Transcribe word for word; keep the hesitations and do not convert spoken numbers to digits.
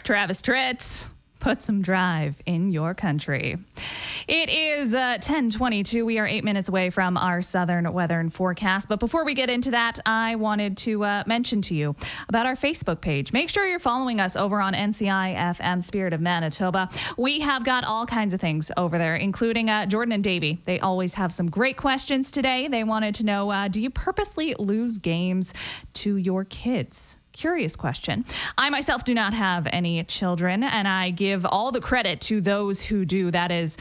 Travis Tritt, put some drive in your country. It is uh, ten twenty-two. We are eight minutes away from our southern weather forecast. But before we get into that, I wanted to uh, mention to you about our Facebook page. Make sure you're following us over on N C I F M Spirit of Manitoba. We have got all kinds of things over there, including uh, Jordan and Davey. They always have some great questions today. They wanted to know, uh, do you purposely lose games to your kids? Curious question. I myself do not have any children, and I give all the credit to those who do. That is